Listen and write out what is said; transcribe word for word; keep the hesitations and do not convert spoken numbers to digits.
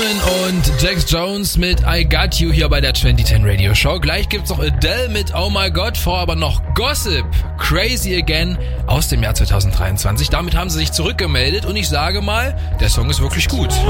Omen und Jax Jones mit I Got You hier bei der zwanzig zehn Radio Show. Gleich gibt's noch Adele mit Oh My God, vor aber noch Gossip, Crazy Again aus dem Jahr zwanzig dreiundzwanzig. Damit haben sie sich zurückgemeldet und ich sage mal, der Song ist wirklich gut.